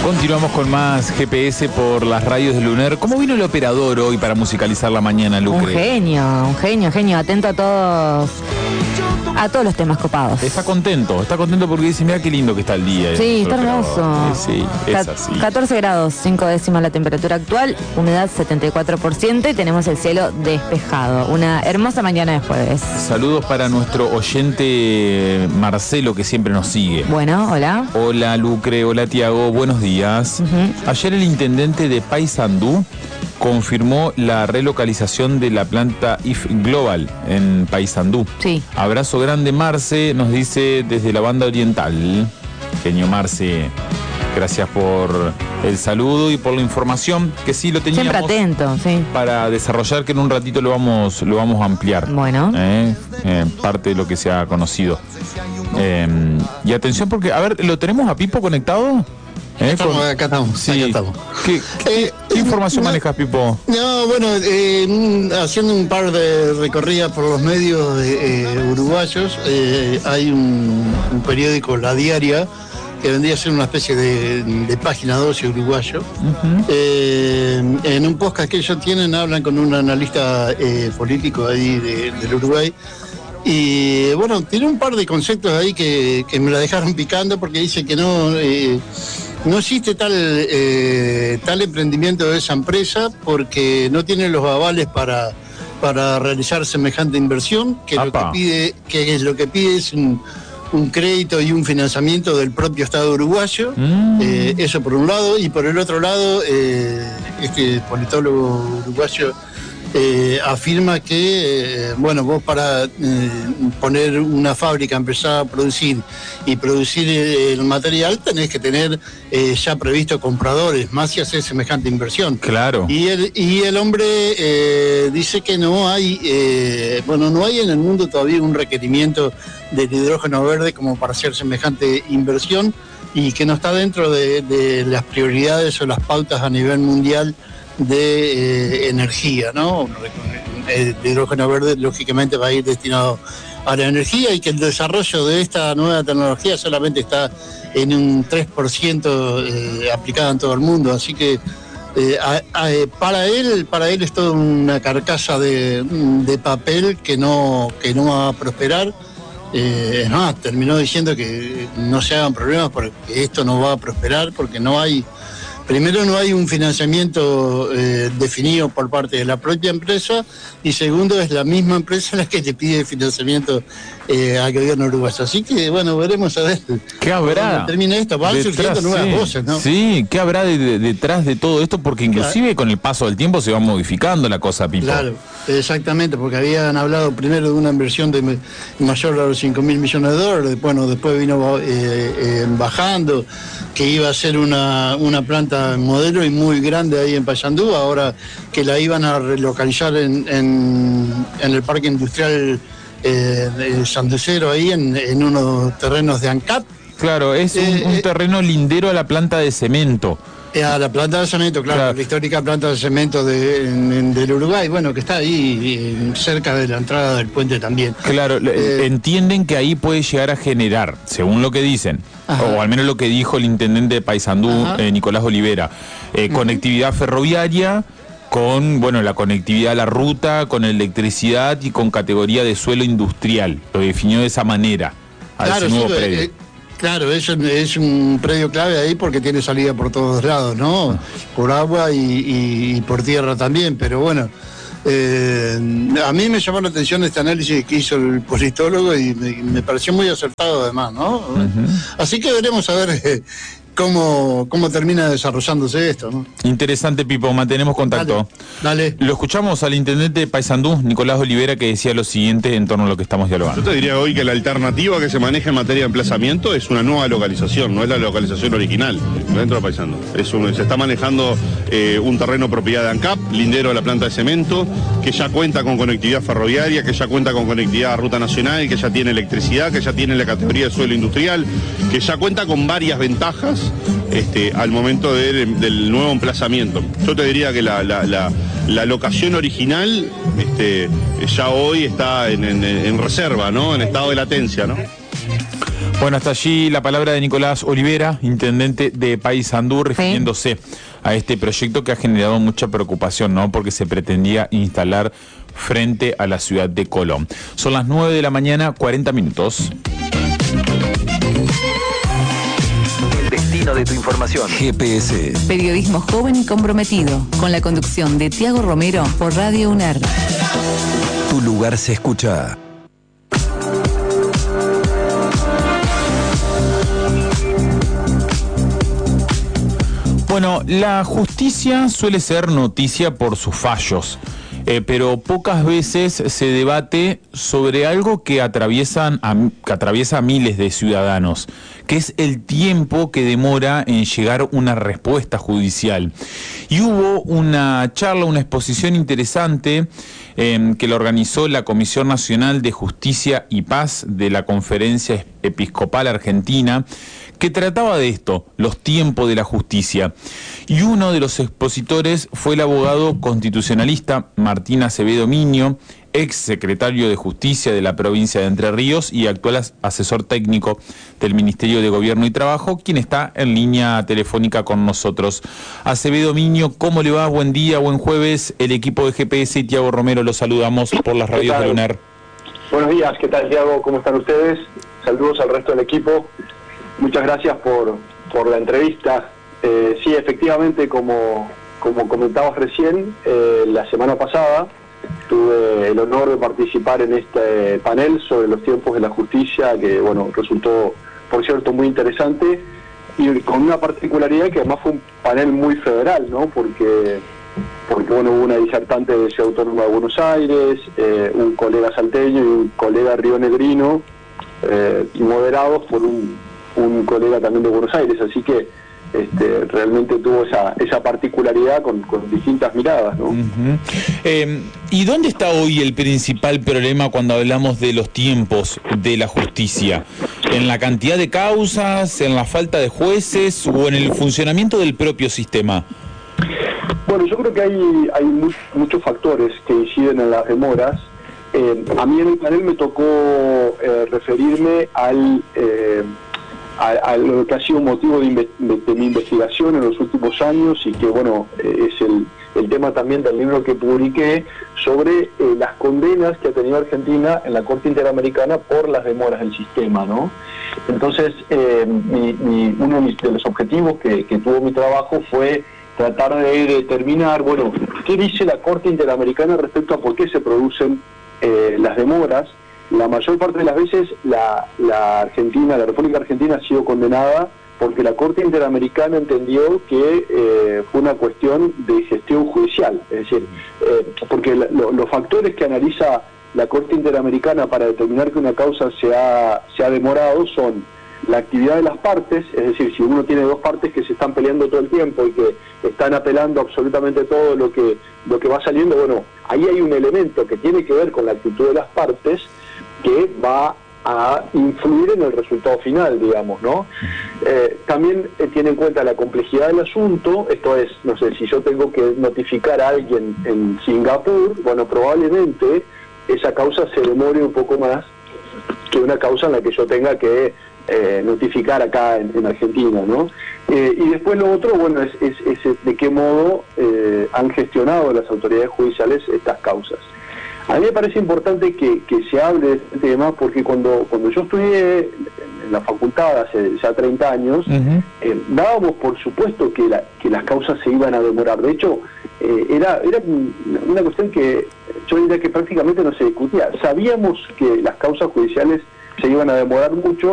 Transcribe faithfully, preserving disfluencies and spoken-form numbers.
Continuamos con más G P S por las radios de Luner. ¿Cómo vino el operador hoy para musicalizar la mañana, Lucre? Un genio, un genio, genio, atento a todos, a todos los temas copados. Está contento, está contento porque dice, mira qué lindo que está el día. Sí, está hermoso. Sí, es así. catorce grados, cinco décimas la temperatura actual, humedad setenta y cuatro por ciento y tenemos el cielo despejado. Una hermosa mañana de jueves. Saludos para nuestro oyente Marcelo, que siempre nos sigue. Bueno, hola. Hola Lucre, hola Tiago, buenos días. Uh-huh. Ayer el intendente de Paysandú confirmó la relocalización de la planta I F Global en Paysandú. Sí. Abrazo grande, Marce, nos dice desde la banda oriental. Genio Marce, gracias por el saludo y por la información, que sí lo teníamos. Siempre atento, sí. Para desarrollar, que en un ratito lo vamos, lo vamos a ampliar. Bueno. Eh, eh, parte de lo que se ha conocido. Eh, y atención porque, a ver, ¿lo tenemos a Pipo conectado? ¿Eh? Estamos, Con... Acá estamos, sí. Acá estamos. ¿Qué, qué, eh, ¿qué información no, manejas, Pipo? No, bueno, eh, haciendo un par de recorridas por los medios eh, uruguayos, eh, hay un, un periódico, La Diaria, que vendría a ser una especie de, de página doce uruguayo. Uh-huh. eh, en un podcast que ellos tienen, hablan con un analista eh, político ahí de, del Uruguay. Y bueno, tiene un par de conceptos ahí que, que me la dejaron picando, porque dice que no... Eh, No existe tal eh, tal emprendimiento de esa empresa porque no tiene los avales para, para realizar semejante inversión, que lo que pide, que es lo que pide es un, un crédito y un financiamiento del propio Estado uruguayo, mm. eh, eso por un lado, y por el otro lado, eh, este politólogo uruguayo Eh, afirma que, eh, bueno, vos para eh, poner una fábrica, empezar a producir y producir eh, el material, tenés que tener eh, ya previsto compradores, más si hacer semejante inversión. Claro. Y el, y el hombre eh, dice que no hay, eh, bueno, no hay en el mundo todavía un requerimiento del hidrógeno verde como para hacer semejante inversión y que no está dentro de, de las prioridades o las pautas a nivel mundial de eh, energía, ¿no? El hidrógeno verde lógicamente va a ir destinado a la energía y que el desarrollo de esta nueva tecnología solamente está en un tres por ciento eh, aplicada en todo el mundo, así que eh, a, a, para él para él es toda una carcasa de, de papel que no, que no va a prosperar. Eh, no, terminó diciendo que no se hagan problemas porque esto no va a prosperar, porque no hay Primero, no hay un financiamiento eh, definido por parte de la propia empresa, y segundo, es la misma empresa la que te pide financiamiento eh, al gobierno uruguayo. Así que, bueno, veremos a ver qué habrá. Termina esto, van detrás, surgiendo nuevas sí, voces, ¿no? Sí, ¿qué habrá de, de, detrás de todo esto? Porque inclusive claro, con el paso del tiempo se va modificando la cosa, Pipo. Claro, exactamente, porque habían hablado primero de una inversión de mayor a los cinco mil millones de dólares, bueno, después vino eh, eh, bajando, que iba a ser una, una planta modelo y muy grande ahí en Paysandú, ahora que la iban a relocalizar en, en, en el parque industrial eh, de Sanducero, ahí en, en unos terrenos de ANCAP. Claro, es un, eh, un terreno lindero a la planta de cemento. A la planta de cemento, claro, claro. La histórica planta de cemento de, en, en, del Uruguay, bueno, que está ahí cerca de la entrada del puente también. Claro, eh, entienden que ahí puede llegar a generar, según lo que dicen, ajá, o al menos lo que dijo el intendente de Paysandú, eh, Nicolás Olivera, eh, uh-huh, conectividad ferroviaria con, bueno, la conectividad a la ruta, con electricidad y con categoría de suelo industrial. Lo definió de esa manera, a claro, ese nuevo sí, predio. Eh, Claro, es un, es un predio clave ahí porque tiene salida por todos lados, ¿no? Por agua y, y, y por tierra también, pero bueno, eh, a mí me llamó la atención este análisis que hizo el politólogo y me, me pareció muy acertado además, ¿no? Uh-huh. Así que veremos a ver eh, cómo, cómo termina desarrollándose esto, ¿no? Interesante, Pipo, mantenemos contacto. Dale, dale. Lo escuchamos al intendente de Paysandú, Nicolás Olivera, que decía lo siguiente en torno a lo que estamos dialogando. Yo te diría hoy que la alternativa que se maneja en materia de emplazamiento es una nueva localización, no es la localización original dentro de Paysandú. Es un, se está manejando eh, un terreno propiedad de ANCAP, lindero de la planta de cemento, que ya cuenta con conectividad ferroviaria, que ya cuenta con conectividad a ruta nacional, que ya tiene electricidad, que ya tiene la categoría de suelo industrial, que ya cuenta con varias ventajas Este, al momento de, del nuevo emplazamiento. Yo te diría que la, la, la, la locación original este, ya hoy está en, en, en reserva, ¿no? En estado de latencia, ¿no? Bueno, hasta allí la palabra de Nicolás Olivera, intendente de Paysandú, refiriéndose sí. a este proyecto que ha generado mucha preocupación, ¿no? Porque se pretendía instalar frente a la ciudad de Colón. Son las nueve de la mañana, cuarenta minutos. El destino de tu información. G P S. Periodismo joven y comprometido, con la conducción de Tiago Romero por Radio UNER. Tu lugar se escucha. Bueno, la justicia suele ser noticia por sus fallos, eh, pero pocas veces se debate sobre algo que, atraviesan a, que atraviesa a miles de ciudadanos, que es el tiempo que demora en llegar una respuesta judicial. Y hubo una charla, una exposición interesante eh, que la organizó la Comisión Nacional de Justicia y Paz de la Conferencia Episcopal Argentina, que trataba de esto, los tiempos de la justicia. Y uno de los expositores fue el abogado constitucionalista Martín Acevedo Miño, ex secretario de Justicia de la provincia de Entre Ríos y actual asesor técnico del Ministerio de Gobierno y Trabajo, quien está en línea telefónica con nosotros. Acevedo Miño, ¿cómo le va? Buen día, buen jueves. El equipo de G P S y Tiago Romero los saludamos por las radios de UNER. Buenos días, ¿qué tal, Tiago? ¿Cómo están ustedes? Saludos al resto del equipo. Muchas gracias por, por la entrevista. Eh, sí, efectivamente, como, como comentabas recién, eh, la semana pasada tuve el honor de participar en este panel sobre los tiempos de la justicia, que bueno, resultó, por cierto, muy interesante, y con una particularidad que además fue un panel muy federal, ¿no? Porque, porque bueno, hubo una disertante de Ciudad Autónoma de Buenos Aires, eh, un colega salteño y un colega rionegrino, eh, y moderados por un un colega también de Buenos Aires, así que este, realmente tuvo esa, esa particularidad con, con distintas miradas, ¿no? Uh-huh. eh, ¿Y dónde está hoy el principal problema cuando hablamos de los tiempos de la justicia? ¿En la cantidad de causas, en la falta de jueces o en el funcionamiento del propio sistema? Bueno, yo creo que hay, hay mu- muchos factores que inciden en las demoras. Eh, a mí en el panel me tocó eh, referirme al... Eh, A, a lo que ha sido motivo de, inve- de, de mi investigación en los últimos años y que, bueno, eh, es el, el tema también del libro que publiqué sobre eh, las condenas que ha tenido Argentina en la Corte Interamericana por las demoras del sistema, ¿no? Entonces, eh, mi, mi, uno de, mis, de los objetivos que, que tuvo mi trabajo fue tratar de determinar, bueno, qué dice la Corte Interamericana respecto a por qué se producen eh, las demoras. La mayor parte de las veces la, la Argentina, la República Argentina ha sido condenada porque la Corte Interamericana entendió que eh, fue una cuestión de gestión judicial, es decir, eh, porque la, lo, los factores que analiza la Corte Interamericana para determinar que una causa se ha, se ha demorado son la actividad de las partes, es decir, si uno tiene dos partes que se están peleando todo el tiempo y que están apelando absolutamente todo lo que, lo que va saliendo, bueno, ahí hay un elemento que tiene que ver con la actitud de las partes que va a influir en el resultado final, digamos, ¿no? Eh, también eh, tiene en cuenta la complejidad del asunto, esto es, no sé, si yo tengo que notificar a alguien en Singapur, bueno, probablemente esa causa se demore un poco más que una causa en la que yo tenga que eh, notificar acá en, en Argentina, ¿no? Eh, y después lo otro, bueno, es, es, es de qué modo eh, han gestionado las autoridades judiciales estas causas. A mí me parece importante que, que se hable de este tema porque cuando, cuando yo estudié en la facultad hace ya treinta años, uh-huh. eh, dábamos por supuesto que, la, que las causas se iban a demorar. De hecho, eh, era, era una cuestión que yo diría que prácticamente no se discutía. Sabíamos que las causas judiciales se iban a demorar mucho